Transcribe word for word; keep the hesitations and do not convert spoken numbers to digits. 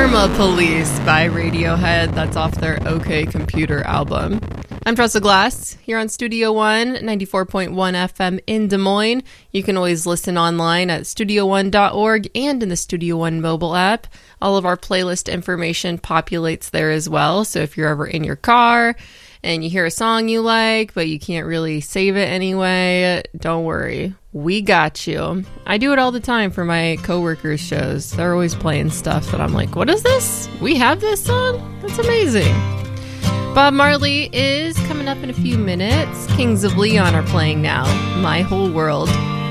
Karma Police by Radiohead. That's off their OK Computer album. I'm Tressa Glass here on Studio One, ninety-four point one F M in Des Moines. You can always listen online at studio one dot org and in the Studio One mobile app. All of our playlist information populates there as well. So if you're ever in your car and you hear a song you like, but you can't really save it anyway, don't worry. We got you. I do it all the time for my coworkers' shows. They're always playing stuff that I'm like, what is this? We have this song? That's amazing. Bob Marley is coming up in a few minutes. Kings of Leon are playing now. My Whole World.